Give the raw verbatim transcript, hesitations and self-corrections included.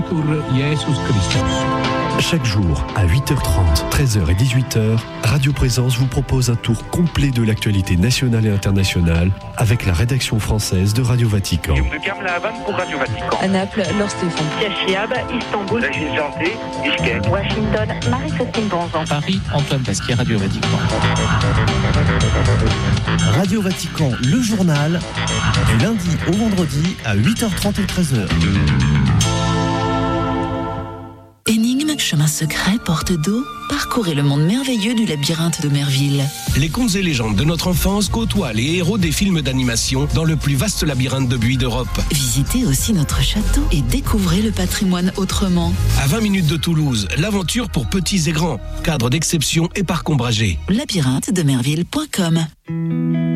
Laudetur Jesus Christus. Chaque jour, à huit heures trente, treize heures et dix-huit heures, Radio Présence vous propose un tour complet de l'actualité nationale et internationale avec la rédaction française de Radio Vatican. Pour Radio Vatican. À Naples, Laure Stéphane. Chiab, Istanbul. La Santé, Bishkek. Washington, Marie-Christine Bonzon. Paris, Antoine Pasquier, Radio Vatican. Radio Vatican, le journal, du lundi au vendredi à huit heures trente et treize heures. Énigmes, chemins secrets, portes d'eau, parcourez le monde merveilleux du labyrinthe de Merville. Les contes et légendes de notre enfance côtoient les héros des films d'animation dans le plus vaste labyrinthe de buis d'Europe. Visitez aussi notre château et découvrez le patrimoine autrement. À vingt minutes de Toulouse, l'aventure pour petits et grands, cadre d'exception et parcs ombragés. labyrinthe de merville point com